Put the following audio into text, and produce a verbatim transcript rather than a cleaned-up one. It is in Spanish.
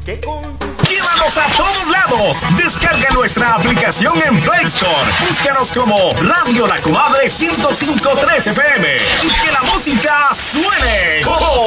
que con... ¡Llévanos a todos lados! Descarga nuestra aplicación en Play Store. Búscanos como Radio La Comadre ciento cinco punto tres F M y que la música suene. ¡Oh!